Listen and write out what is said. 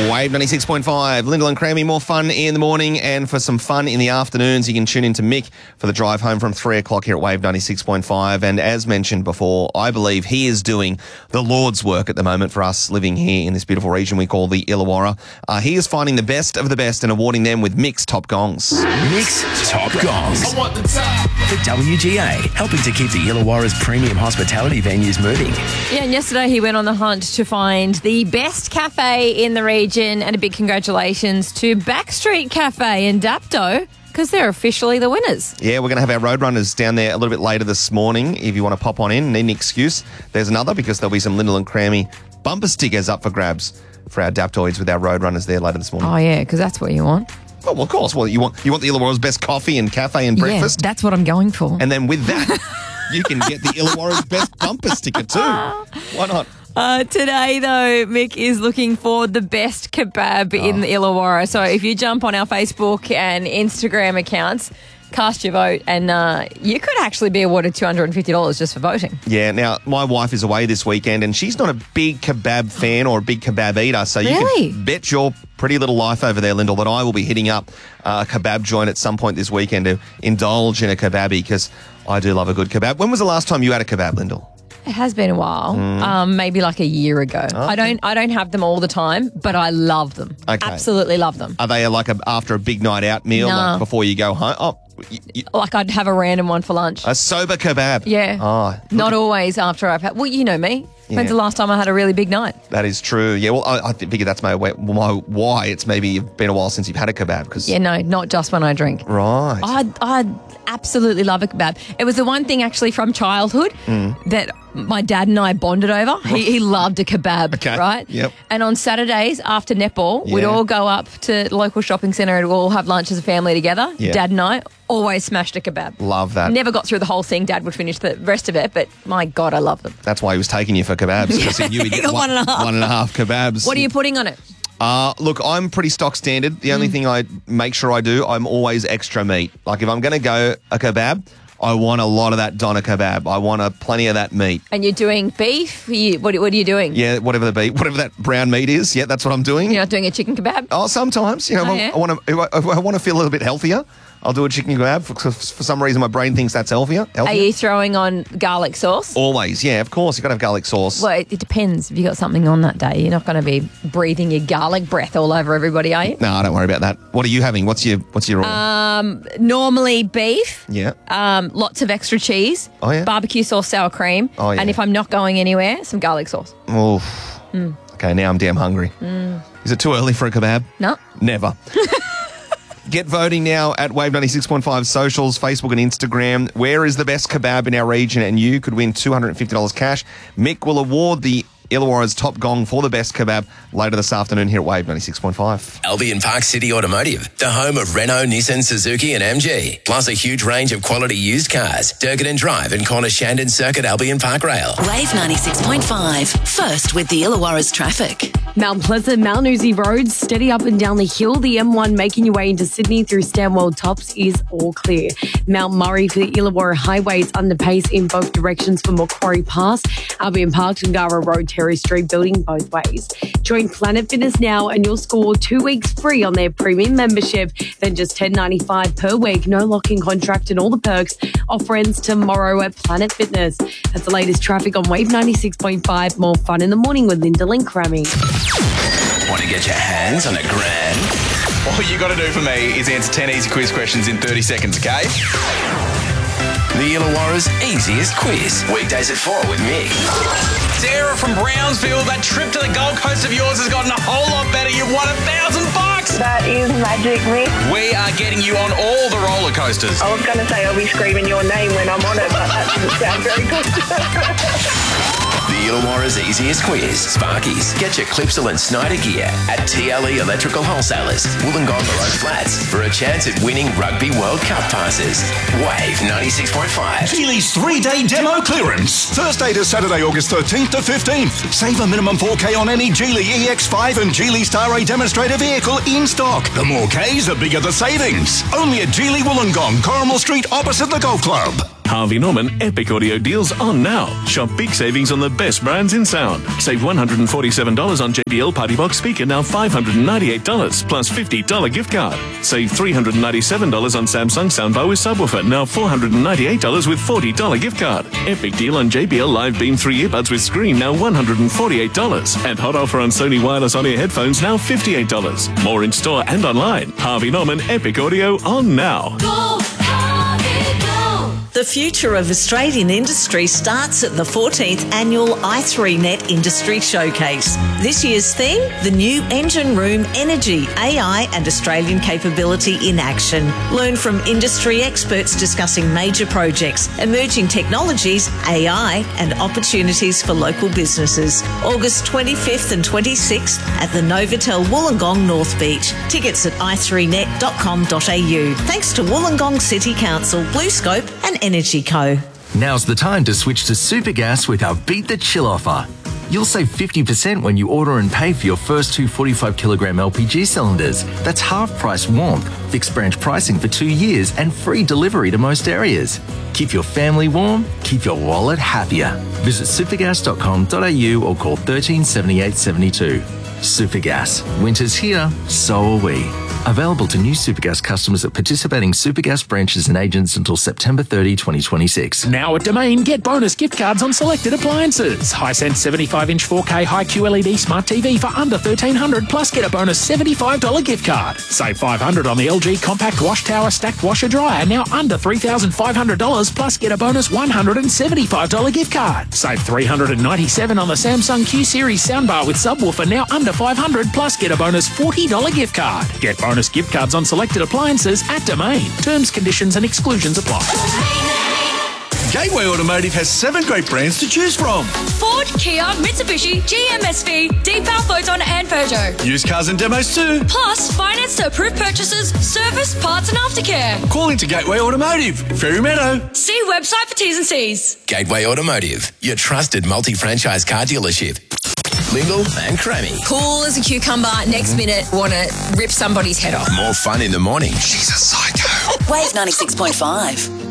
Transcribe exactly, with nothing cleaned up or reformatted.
Wave ninety-six point five, Lyndall and Crammy, more fun in the morning and for some fun in the afternoons. You can tune in to Mick for the drive home from three o'clock here at Wave ninety-six point five. And as mentioned before, I believe he is doing the Lord's work at the moment for us living here in this beautiful region we call the Illawarra. Uh, he is finding the best of the best and awarding them with Mick's Top Gongs. Mick's Top Gongs. I want the top. For W G A, helping to keep the Illawarra's premium hospitality venues moving. Yeah, and yesterday he went on the hunt to find the best cafe in the region, and a big congratulations to Backstreet Cafe in Dapto, because they're officially the winners. Yeah, we're going to have our Roadrunners down there a little bit later this morning. If you want to pop on in, need an excuse, there's another, because there'll be some Lyndall and Crammy bumper stickers up for grabs for our Daptoids with our Roadrunners there later this morning. Oh, yeah, because that's what you want. Oh, well, of course. Well, you want you want the Illawarra's best coffee and cafe and breakfast. Yeah, that's what I'm going for. And then with that, you can get the Illawarra's best bumper sticker too. Why not? Uh, today, though, Mick is looking for the best kebab Oh. in the Illawarra. So if you jump on our Facebook and Instagram accounts, cast your vote, and uh, you could actually be awarded two hundred fifty dollars just for voting. Yeah, now, my wife is away this weekend and she's not a big kebab fan or a big kebab eater, so you Really? can bet your pretty little life over there, Lyndall, that I will be hitting up a kebab joint at some point this weekend to indulge in a kebabby, because I do love a good kebab. When was the last time you had a kebab, Lyndall? It has been a while, Mm. um, maybe like a year ago. I don't, I don't have them all the time, but I love them. Okay. Absolutely love them. Are they like a, after a big night out meal, No. like before you go home? Oh, y- y- Like I'd have a random one for lunch. a sober kebab. Yeah. Oh, Not always after I've had. Well, you know me. When's Yeah. the last time I had a really big night? that is true. Yeah, well, I, I figure that's my, way- my why. It's maybe been a while since you've had a kebab. Cause, Yeah, no, not just when I drink. Right. I I absolutely love a kebab. It was the one thing actually from childhood Mm. that my dad and I bonded over. He, he loved a kebab, Okay, right? yep. And on Saturdays after netball, we'd Yeah. all go up to the local shopping centre and we'd all have lunch as a family together. Yeah. Dad and I always smashed a kebab. Love that. Never got through the whole thing. Dad would finish the rest of it, but my God, I love them. That's why he was taking you for kebabs, because he knew he'd He get got one and a half. one and a half kebabs. What are you putting on it? Uh, look, I'm pretty stock standard. The Mm. only thing I make sure I do, I'm always extra meat. Like if I'm going to go a kebab, I want a lot of that doner kebab. I want a plenty of that meat. And you're doing beef? You, what, what are you doing? Yeah, whatever the beef, whatever that brown meat is. Yeah, that's what I'm doing. You're not doing a chicken kebab? Oh, sometimes, you know, Oh, I- yeah? I want to. I, I want to feel a little bit healthier. I'll do a chicken kebab. For, for some reason, my brain thinks that's healthier. Are healthier. you throwing on garlic sauce? Always, yeah, of course. You've got to have garlic sauce. Well, it, it depends. If you got something on that day, you're not going to be breathing your garlic breath all over everybody, are you? No, don't worry about that. What are you having? What's your What's your order? Um, normally beef, yeah. um, lots of extra cheese, Oh, yeah? barbecue sauce, sour cream, Oh, yeah. and if I'm not going anywhere, some garlic sauce. Oof. Mm. Okay, now I'm damn hungry. Is it too early for a kebab? No. Never. Get voting now at Wave ninety-six point five socials, Facebook and Instagram. Where is the best kebab in our region? And you could win two hundred fifty dollars cash. Mick will award the Illawarra's Top Gong for the best kebab later this afternoon here at Wave ninety-six point five. Albion Park City Automotive, the home of Renault, Nissan, Suzuki and M G. Plus a huge range of quality used cars. Durkin Drive and Corner Shandon Circuit Albion Park Rail. Wave ninety-six point five. First with the Illawarra's traffic. Mount Pleasant, Mount Uzi roads, steady up and down the hill. The M one making your way into Sydney through Stanwell Tops is all clear. Mount Murray for the Illawarra Highway is under pace in both directions for Macquarie Pass. Albion Park, Tungara Road, Terry Street building both ways. Join Planet Fitness now and you'll score two weeks free on their premium membership. Then just ten dollars ninety-five per week. No lock-in contract and all the perks. Offer ends tomorrow at Planet Fitness. That's the latest traffic on Wave ninety-six point five. More fun in the morning with Lyndall and Crammy. Want to get your hands on a grand? All you got to do for me is answer ten easy quiz questions in thirty seconds, okay? The Illawarra's easiest quiz. Weekdays at four with Mick. Sarah from Brownsville, that trip to the Gold Coast of yours has gotten a whole lot better. You've won a thousand bucks. That is magic, Mick. We are getting you on all the roller coasters. I was going to say I'll be screaming your name when I'm on it, but that doesn't sound very good. The Illawarra's easiest quiz. Sparkies. Get your Clipsal and Snyder gear at T L E Electrical Wholesalers, Wollongong Road Flats for a chance at winning Rugby World Cup passes. Wave ninety-six point five. Geely's three-day demo clearance. Thursday to Saturday, August thirteenth to fifteenth. Save a minimum four K on any Geely E X five and Geely Star A demonstrator vehicle in stock. The more Ks, the bigger the savings. Only at Geely Wollongong, Corrimal Street, opposite the Golf Club. Harvey Norman Epic Audio deals on now. Shop big savings on the best brands in sound. Save one hundred forty-seven dollars on J B L Party Box speaker, now five hundred ninety-eight dollars plus fifty dollars gift card. Save three hundred ninety-seven dollars on Samsung soundbar with subwoofer, now four hundred ninety-eight dollars with forty dollars gift card. Epic deal on J B L Live Beam three earbuds with screen, now one hundred forty-eight dollars. And hot offer on Sony wireless on-ear headphones, now fifty-eight dollars. More in store and online. Harvey Norman Epic Audio on now. Go, Harvey, go. The future of Australian industry starts at the fourteenth annual i three net Industry Showcase. This year's theme, the new engine room energy, A I and Australian capability in action. Learn from industry experts discussing major projects, emerging technologies, A I and opportunities for local businesses. August twenty-fifth and twenty-sixth at the Novotel Wollongong North Beach. Tickets at i three net dot com dot a u. Thanks to Wollongong City Council, BlueScope and Energy Co. Now's the time to switch to Supergas with our Beat the Chill offer. You'll save fifty percent when you order and pay for your first two forty-five kilogram L P G cylinders. That's half price warmth, fixed branch pricing for two years and free delivery to most areas. Keep your family warm, keep your wallet happier. Visit supergas dot com dot a u or call thirteen seventy-eight seventy-two. Supergas. Winter's here, so are we. Available to new Supergas customers at participating Supergas branches and agents until September thirtieth, twenty twenty-six. Now at Domain, get bonus gift cards on selected appliances. Hisense seventy-five inch four K High Q L E D Smart T V for under thirteen hundred dollars plus get a bonus seventy-five dollars gift card. Save five hundred dollars on the L G Compact Wash Tower Stacked Washer Dryer, now under three thousand five hundred dollars plus get a bonus one hundred seventy-five dollars gift card. Save three hundred ninety-seven dollars on the Samsung Q Series soundbar with subwoofer, now under five hundred dollars plus get a bonus forty dollars gift card. Get bonus gift cards on selected appliances at Domain. Terms, conditions and exclusions apply. Gateway Automotive has seven great brands to choose from. Ford, Kia, Mitsubishi, G M S V, Deepal, Photon and Peugeot. Used cars and demos too. Plus, finance to approved purchases, service, parts and aftercare. Call into Gateway Automotive, Fairy Meadow. See website for T's and C's. Gateway Automotive, your trusted multi-franchise car dealership. Lingle and Crammy. Cool as a cucumber. Next minute, want to rip somebody's head off. More fun in the morning. She's a psycho. Wave ninety-six point five.